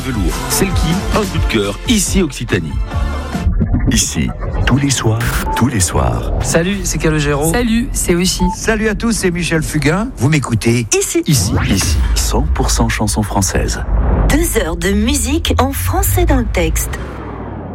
Velours, c'est le qui, un coup de cœur, ici Occitanie. Ici, tous les soirs. Salut, c'est Calogero. Salut, c'est Oshi. Salut à tous, c'est Michel Fugain. Vous m'écoutez Ici, 100% chansons françaises. 2 heures de musique en français dans le texte.